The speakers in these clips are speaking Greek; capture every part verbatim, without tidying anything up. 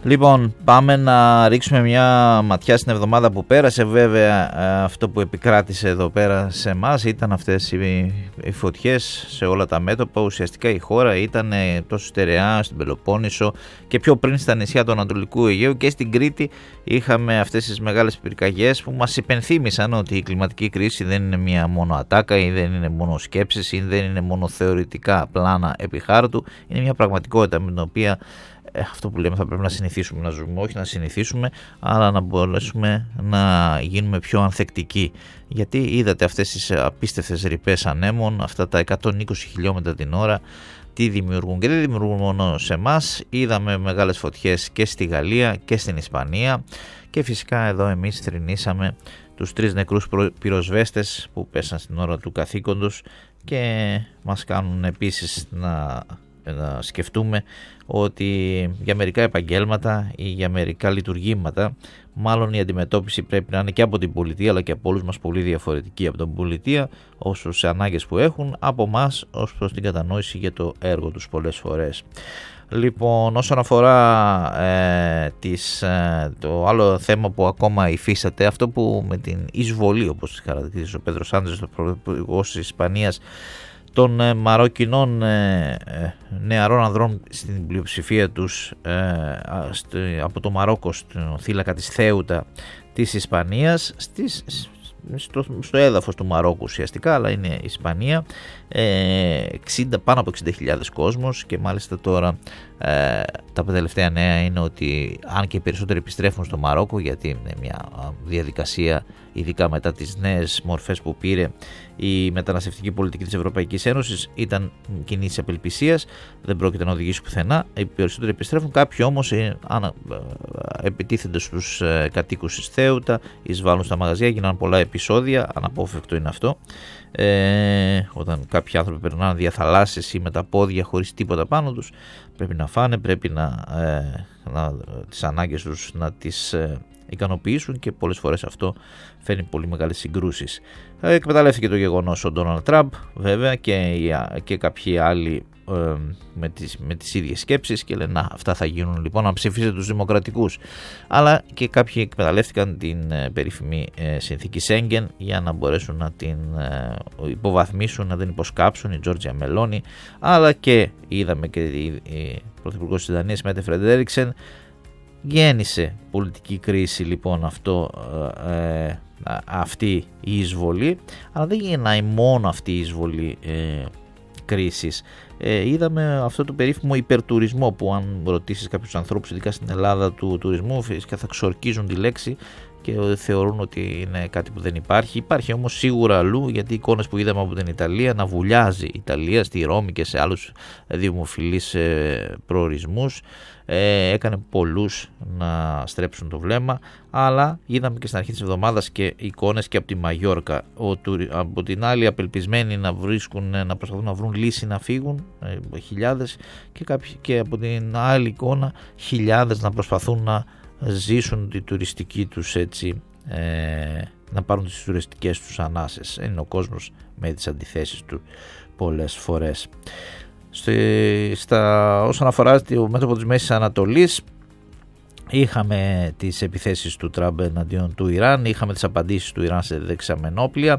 Λοιπόν, πάμε να ρίξουμε μια ματιά στην εβδομάδα που πέρασε. Βέβαια, αυτό που επικράτησε εδώ πέρα σε εμάς ήταν αυτές οι, οι φωτιές σε όλα τα μέτωπα. Ουσιαστικά η χώρα ήταν τόσο στερεά στην Πελοπόννησο και πιο πριν στα νησιά του Ανατολικού Αιγαίου, και στην Κρήτη είχαμε αυτές τις μεγάλες πυρκαγιές που μας υπενθύμησαν ότι η κλιματική κρίση δεν είναι μια μόνο ατάκα ή δεν είναι μόνο σκέψεις ή δεν είναι μόνο θεωρητικά πλάνα επί χάρτου. Είναι μια πραγματικότητα με την οποία Ε, αυτό που λέμε θα πρέπει να συνηθίσουμε να ζούμε, όχι να συνηθίσουμε, αλλά να μπορέσουμε να γίνουμε πιο ανθεκτικοί. Γιατί είδατε αυτές τις απίστευτες ρηπές ανέμων, αυτά τα εκατόν είκοσι χιλιόμετρα την ώρα, τι δημιουργούν, και δεν δημιουργούν μόνο σε εμάς. Είδαμε μεγάλες φωτιές και στη Γαλλία και στην Ισπανία, και φυσικά εδώ εμείς θρηνήσαμε τους τρεις νεκρούς πυροσβέστες που πέσαν στην ώρα του καθήκοντος, και μας κάνουν επίσης να να σκεφτούμε ότι για μερικά επαγγέλματα ή για μερικά λειτουργήματα μάλλον η αντιμετώπιση πρέπει να είναι και από την πολιτεία, αλλά και από όλους μας πολύ διαφορετική από την πολιτεία, όσο σε ανάγκες που έχουν, από μας ως προς την κατανόηση για το έργο τους πολλές φορές. Λοιπόν, όσον αφορά ε, τις, ε, το άλλο θέμα που ακόμα υφίσταται, αυτό που με την εισβολή, όπως χαρακτηρίζει ο Πέδρο Σάντσες, το πρωθυπουργός της Ισπανίας, των ε, μαροκινών ε, ε, νεαρών ανδρών, στην πλειοψηφία τους ε, στο, από το Μαρόκο, στο θύλακα της Θέουτα της Ισπανίας, στις, στο, στο έδαφος του Μαρόκου ουσιαστικά, αλλά είναι Ισπανία, ε, εξήντα, πάνω από εξήντα χιλιάδες κόσμος, και μάλιστα τώρα ε, τα τελευταία νέα είναι ότι αν και οι περισσότεροι επιστρέφουν στο Μαρόκο, γιατί είναι μια διαδικασία, ειδικά μετά τις νέες μορφές που πήρε η μεταναστευτική πολιτική της Ευρωπαϊκής Ένωσης, ήταν κινήσεις απελπισίας, δεν πρόκειται να οδηγήσει πουθενά. Οι περισσότεροι επιστρέφουν, κάποιοι όμως ε, ανα, ε, επιτίθενται στους ε, κατοίκους της Θέουτα, εισβάλλουν στα μαγαζιά, γίνανε πολλά επεισόδια, αναπόφευκτο είναι αυτό. Ε, όταν κάποιοι άνθρωποι περνάνε διαθαλάσσες ή με τα πόδια χωρίς τίποτα πάνω τους, πρέπει να φάνε, πρέπει να, ε, να τις ανάγκες τους να τις ε, ικανοποιήσουν, και πολλές φορές αυτό φέρνει πολύ μεγάλες συγκρούσεις. Ε, εκμεταλλεύτηκε το γεγονός ο Ντόναλντ Τραμπ, βέβαια, και, και κάποιοι άλλοι ε, με, τις, με τις ίδιες σκέψεις, και λένε να, αυτά θα γίνουν λοιπόν να ψηφίσετε τους δημοκρατικούς. Αλλά και κάποιοι εκμεταλλεύτηκαν την ε, περίφημη ε, συνθήκη Σέγγεν για να μπορέσουν να την ε, υποβαθμίσουν, να την υποσκάψουν, η Τζόρτζια Μελόνι, αλλά και είδαμε και η, η πρωθυπουργός της Δανίας Μέτε Φρεντερικσεν. Γέννησε πολιτική κρίση λοιπόν αυτό, ε, αυτή η εισβολή, αλλά δεν γεννάει μόνο αυτή η εισβολή ε, κρίσης. Ε, είδαμε αυτό το περίφημο υπερτουρισμό, που αν ρωτήσεις κάποιους ανθρώπους, ειδικά στην Ελλάδα, του τουρισμού, φυσικά θα ξορκίζουν τη λέξη και θεωρούν ότι είναι κάτι που δεν υπάρχει. Υπάρχει όμως σίγουρα αλλού, γιατί οι εικόνες που είδαμε από την Ιταλία να βουλιάζει η Ιταλία στη Ρώμη και σε άλλους δημοφιλείς ε, προορισμούς, ε, έκανε πολλούς να στρέψουν το βλέμμα. Αλλά είδαμε και στην αρχή της εβδομάδας και εικόνες και από τη Μαγιόρκα, ο, από την άλλη απελπισμένοι να βρίσκουν, να προσπαθούν να βρουν λύση να φύγουν, ε, χιλιάδες, και, κάποιοι, και από την άλλη εικόνα χιλιάδες να προσπαθούν να ζήσουν τη τουριστική τους, έτσι, ε, να πάρουν τις τουριστικές τους ανάσες. Είναι ο κόσμος με τις αντιθέσεις του πολλές φορές. Στη, στα, όσον αφορά το μέτωπο της Μέσης Ανατολής, είχαμε τις επιθέσεις του Τραμπ εναντίον του Ιράν, είχαμε τις απαντήσεις του Ιράν σε δεξαμενόπλια.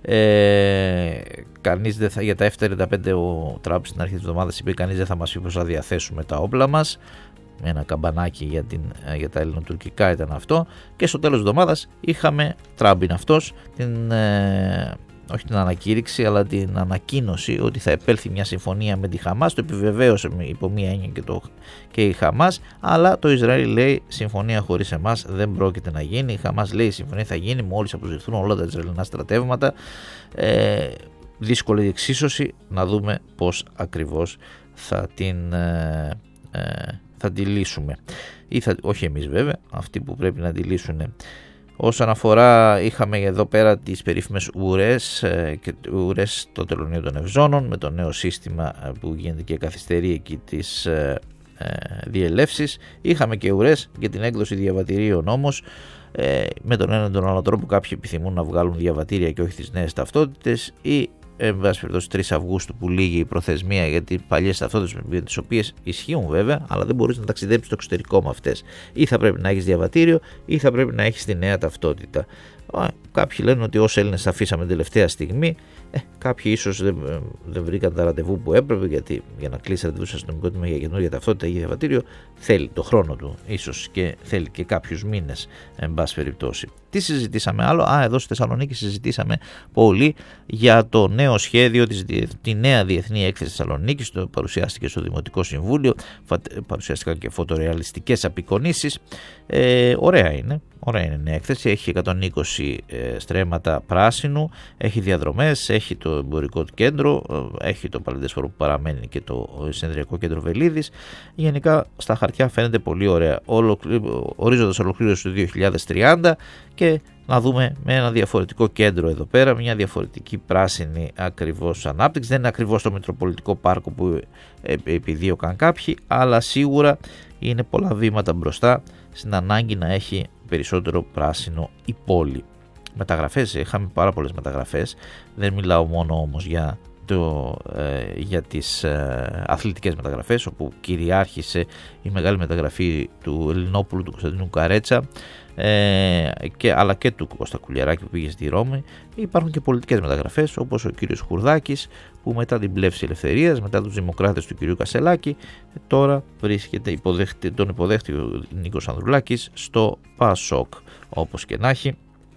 Ε, κανείς δεν θα, για τα εφ τριάντα πέντε ο Τραμπ στην αρχή της εβδομάδας είπε: κανείς δεν θα μας πει πως θα διαθέσουμε τα όπλα μας. Ένα καμπανάκι για, την, για τα ελληνοτουρκικά ήταν αυτό. Και στο τέλος της εβδομάδας είχαμε, Τραμπ είναι αυτός, την, ε, όχι την ανακήρυξη, αλλά την ανακοίνωση ότι θα επέλθει μια συμφωνία με τη Χαμάς. Το επιβεβαίωσε υπό μία έννοια και, το, και η Χαμάς, αλλά το Ισραήλ λέει συμφωνία χωρίς εμάς δεν πρόκειται να γίνει. Η Χαμάς λέει η συμφωνία θα γίνει μόλις αποσυρθούν όλα τα Ισραηλινά στρατεύματα. Ε, δύσκολη εξίσωση, να δούμε πώς ακριβώς θα την... Ε, ε, θα τη λύσουμε, ή θα, όχι εμείς βέβαια, αυτοί που πρέπει να τη λύσουν. Όσον αφορά, είχαμε εδώ πέρα τις περίφημες ουρές ε, και ουρές των τελωνίων των Ευζώνων, με το νέο σύστημα που γίνεται και καθυστερεί εκεί τις ε, ε, διελεύσεις. Είχαμε και ουρές για την έκδοση διαβατηρίων όμως, ε, με τον έναν τον άλλο τρόπο κάποιοι επιθυμούν να βγάλουν διαβατήρια και όχι τις νέες ταυτότητες, ή εν πάση περιπτώσει τρεις Αυγούστου που λύγει η προθεσμία για τις παλιές ταυτότητες, τις οποίες ισχύουν βέβαια, αλλά δεν μπορείς να ταξιδέψεις στο εξωτερικό με αυτές. Ή θα πρέπει να έχεις διαβατήριο ή θα πρέπει να έχεις τη νέα ταυτότητα. Κάποιοι λένε ότι ως Έλληνες τα αφήσαμε τελευταία στιγμή. Ε, κάποιοι ίσως δεν, δεν βρήκαν τα ραντεβού που έπρεπε, γιατί για να κλείσει ραντεβού στο αστυνομικό τμήμα για καινούργια ταυτότητα ή διαβατήριο θέλει το χρόνο του, ίσως και θέλει και κάποιους μήνες, εν πάση περιπτώσει. Τι συζητήσαμε άλλο? Α, εδώ στη Θεσσαλονίκη συζητήσαμε πολύ για το νέο σχέδιο, της, τη νέα Διεθνή Έκθεση Θεσσαλονίκης, το παρουσιάστηκε στο Δημοτικό Συμβούλιο, παρουσιάστηκαν και φωτορεαλιστικές απεικονίσεις. Ε, ωραία είναι, ωραία είναι η νέα έκθεση, έχει εκατόν είκοσι ε, στρέμματα πράσινου, έχει διαδρομές, έχει το εμπορικό του κέντρο, έχει το Παλαιντέσπορο που παραμένει και το συνεδριακό κέντρο Βελίδης. Γενικά στα χαρτιά φαίνεται πολύ ωραία, ορίζοντας ολοκλήρωση του δύο χιλιάδες τριάντα και να δούμε με ένα διαφορετικό κέντρο εδώ πέρα, μια διαφορετική πράσινη ακριβώς ανάπτυξη. Δεν είναι ακριβώς το Μητροπολιτικό Πάρκο που επιδίωκαν κάποιοι, αλλά σίγουρα είναι πολλά βήματα μπροστά στην ανάγκη να έχει περισσότερο πράσινο η πόλη. Μεταγραφές, είχαμε πάρα πολλές μεταγραφές, δεν μιλάω μόνο όμως για, το, ε, για τις ε, αθλητικές μεταγραφές, όπου κυριάρχησε η μεγάλη μεταγραφή του Ελληνόπουλου, του Κωνσταντίνου Καρέτσα, ε, και, αλλά και του Κώστα Κουλιαράκη που πήγε στη Ρώμη. Υπάρχουν και πολιτικές μεταγραφές, όπως ο κύριος Χουρδάκης, που μετά την πλεύση ελευθερίας, μετά τους δημοκράτες του κυρίου Κασελάκη, τώρα βρίσκεται, υποδέχτη, τον υποδέχτη ο Νίκος Ανδρουλάκης στο ΠΑΣΟΚ. Όπως και να έχει,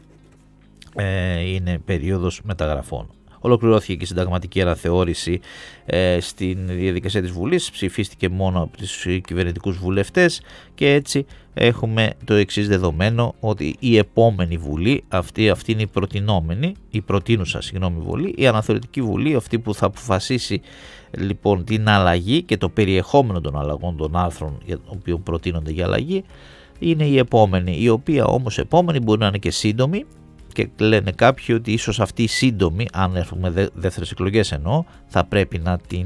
ε, είναι περίοδος μεταγραφών. Ολοκληρώθηκε και η συνταγματική αναθεώρηση ε, στην διαδικασία της Βουλής, ψηφίστηκε μόνο από τους κυβερνητικούς βουλευτές και έτσι έχουμε το εξής δεδομένο, ότι η επόμενη Βουλή, αυτή, αυτή είναι η προτινόμενη, η προτείνουσα συγγνώμη Βουλή, η αναθεωρητική Βουλή, αυτή που θα αποφασίσει λοιπόν την αλλαγή και το περιεχόμενο των αλλαγών των άρθρων για το οποίο προτείνονται για αλλαγή, είναι η επόμενη, η οποία όμως επόμενη μπορεί να είναι και σύντομη. Και λένε κάποιοι ότι ίσως αυτή η σύντομη, αν έχουμε δε, δεύτερες εκλογές εννοώ, θα πρέπει να την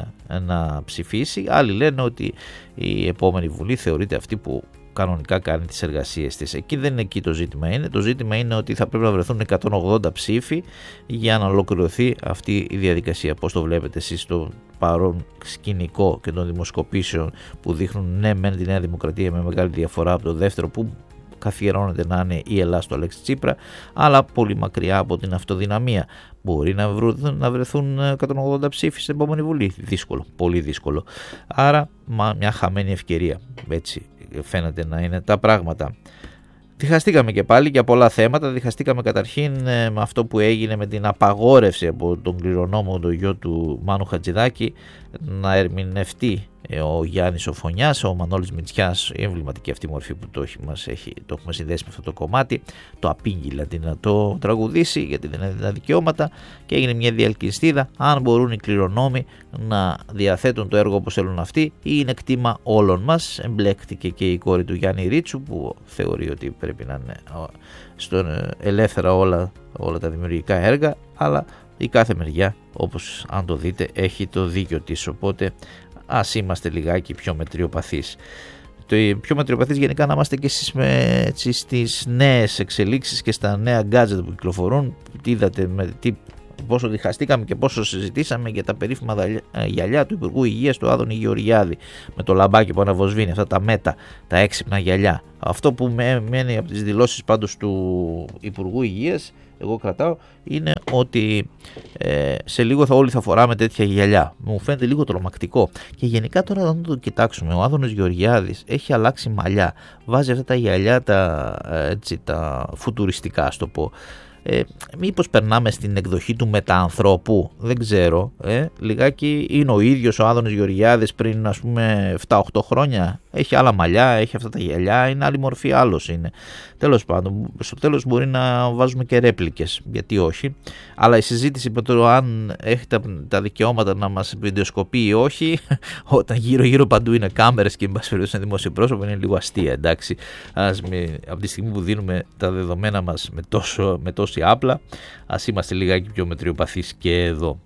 να ψηφίσει. Άλλοι λένε ότι η επόμενη Βουλή θεωρείται αυτή που κανονικά κάνει τις εργασίες της. Εκεί δεν είναι εκεί το ζήτημα είναι. Το ζήτημα είναι ότι θα πρέπει να βρεθούν εκατόν ογδόντα ψήφοι για να ολοκληρωθεί αυτή η διαδικασία. Πώς το βλέπετε εσείς στο παρόν σκηνικό και των δημοσκοπήσεων που δείχνουν ναι μεν τη Νέα Δημοκρατία με μεγάλη διαφορά από το δεύτερο, που καθιερώνεται να είναι η Ελλάδα στο Αλέξη Τσίπρα, αλλά πολύ μακριά από την αυτοδυναμία. Μπορεί να βρεθούν, να βρεθούν εκατόν ογδόντα ψήφοι στην επόμενη Βουλή. Δύσκολο, πολύ δύσκολο. Άρα μια χαμένη ευκαιρία. Έτσι φαίνεται να είναι τα πράγματα. Διχαστήκαμε και πάλι για πολλά θέματα. Διχαστήκαμε καταρχήν με αυτό που έγινε με την απαγόρευση από τον κληρονόμο, τον γιο του Μάνου Χατζηδάκη, να ερμηνευτεί ο Γιάννης ο Φωνιάς, ο Μανώλης Μητσιάς, η εμβληματική αυτή μορφή που το, έχει, μας έχει, το έχουμε συνδέσει με αυτό το κομμάτι, το απήγγειλα την να το τραγουδήσει γιατί δεν έδινε δικαιώματα και έγινε μια διαλκυστίδα αν μπορούν οι κληρονόμοι να διαθέτουν το έργο όπως θέλουν αυτοί ή είναι κτήμα όλων μας. Εμπλέκτηκε και η κόρη του Γιάννη Ρίτσου που θεωρεί ότι πρέπει να είναι στον ελεύθερα όλα, όλα τα δημιουργικά έργα, αλλά η κάθε μεριά, όπως αν το δείτε, έχει το δίκιο της, οπότε ας είμαστε λιγάκι πιο μετριοπαθείς. Το πιο μετριοπαθείς γενικά να είμαστε και εσείς με, έτσι, στις νέες εξελίξεις και στα νέα gadget που κυκλοφορούν. Τι είδατε, με, τι, πόσο διχαστήκαμε και πόσο συζητήσαμε για τα περίφημα γυαλιά του Υπουργού Υγείας του Άδωνη Γεωργιάδη με το λαμπάκι που αναβοσβήνει, αυτά τα μέτα, τα έξυπνα γυαλιά. Αυτό που μένει από τις δηλώσεις πάντως του Υπουργού Υγείας, εγώ κρατάω, είναι ότι ε, σε λίγο θα όλοι θα φοράμε τέτοια γυαλιά. Μου φαίνεται λίγο τρομακτικό. Και γενικά τώρα να το κοιτάξουμε, ο Άδωνος Γεωργιάδης έχει αλλάξει μαλλιά. Βάζει αυτά τα γυαλιά τα, έτσι, τα φουτουριστικά, ας το πω. Ε, μήπως περνάμε στην εκδοχή του μεταανθρώπου, δεν ξέρω. Ε, λιγάκι είναι ο ίδιος ο Άδωνος Γεωργιάδης πριν ας πούμε επτά οκτώ χρόνια. Έχει άλλα μαλλιά, έχει αυτά τα γυαλιά, είναι άλλη μορφή, άλλος είναι. Τέλος πάντων, στο τέλος μπορεί να βάζουμε και ρέπλικες, γιατί όχι. Αλλά η συζήτηση με το αν έχει τα, τα δικαιώματα να μας βιντεοσκοπεί ή όχι, όταν γύρω-γύρω παντού είναι κάμερες και εν πάση περιπτώσει είναι δημόσιο πρόσωπο, είναι λίγο αστεία, εντάξει. Ας με, από τη στιγμή που δίνουμε τα δεδομένα μας με, τόσο, με τόση άπλα, ας είμαστε λιγάκι πιο μετριοπαθείς και εδώ.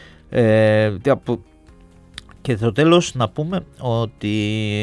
Ε, Και στο τέλος να πούμε ότι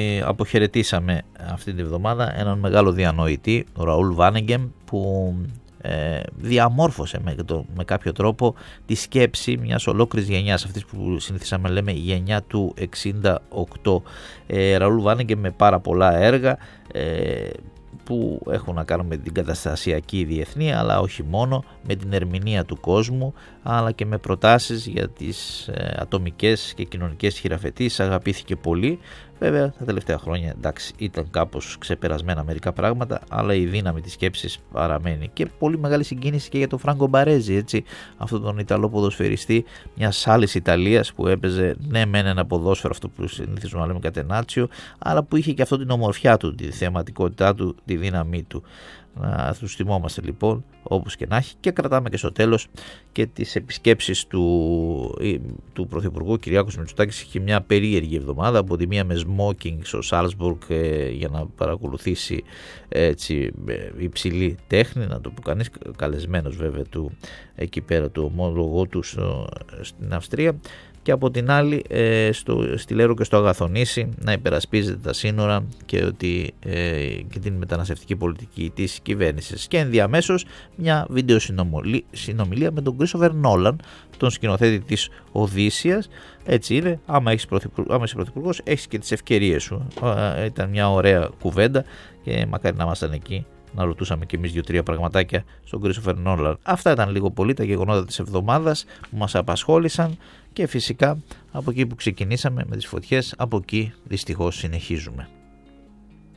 αποχαιρετήσαμε αυτή την εβδομάδα έναν μεγάλο διανοητή, τον Ραούλ Βάνεγκεμ, που ε, διαμόρφωσε με, το, με κάποιο τρόπο τη σκέψη μιας ολόκληρης γενιάς, αυτής που συνηθίσαμε να λέμε η γενιά του εξήντα οκτώ. ε, Ραούλ Βάνεγκε με πάρα πολλά έργα ε, που έχουν να κάνουν με την καταστασιακή διεθνή, αλλά όχι μόνο, με την ερμηνεία του κόσμου, αλλά και με προτάσεις για τις ε, ατομικές και κοινωνικές χειραφετήσεις. Αγαπήθηκε πολύ. Βέβαια τα τελευταία χρόνια, εντάξει, ήταν κάπως ξεπερασμένα μερικά πράγματα, αλλά η δύναμη της σκέψης παραμένει. Και πολύ μεγάλη συγκίνηση και για τον Φράγκο Μπαρέζι, έτσι, αυτόν τον Ιταλό ποδοσφαιριστή μιας άλλης Ιταλίας, που έπαιζε ναι μεν ένα ποδόσφαιρο, αυτό που συνηθίζουμε να λέμε κατενάτσιο, αλλά που είχε και αυτό την ομορφιά του, τη θεαματικότητά του, τη δύναμή του. Να τους θυμόμαστε λοιπόν όπως και να έχει, και κρατάμε και στο τέλος και τις επισκέψεις του, του Πρωθυπουργού Κυριάκος Μητσοτάκης. Είχε μια περίεργη εβδομάδα, από τη μία με smoking στο Σάλσμπουργκ ε, για να παρακολουθήσει έτσι, ε, υψηλή τέχνη, να το πω κανείς, καλεσμένος βέβαια του, εκεί πέρα του ομόλογου του στο, στην Αυστρία, και από την άλλη ε, στο, στη Λέρο και στο Αγαθονήσι να υπερασπίζεται τα σύνορα και, ότι, ε, και την μεταναστευτική πολιτική της κυβέρνησης. Και ενδιαμέσως μια βίντεο συνομιλία με τον Κρίστοφερ Νόλαν, τον σκηνοθέτη της Οδύσσιας. Έτσι είναι, άμα, έχεις πρωθυπουργ, άμα είσαι πρωθυπουργός, έχεις και τις ευκαιρίες σου. Ε, ήταν μια ωραία κουβέντα και μακάρι να ήμασταν εκεί, να ρωτούσαμε και εμείς δύο-τρία πραγματάκια στον Κρίστοφερ Νόλαν. Αυτά ήταν λίγο πολύ τα γεγονότα της εβδομάδας που μας απασχόλησαν, και φυσικά από εκεί που ξεκινήσαμε με τις φωτιές, από εκεί δυστυχώς συνεχίζουμε.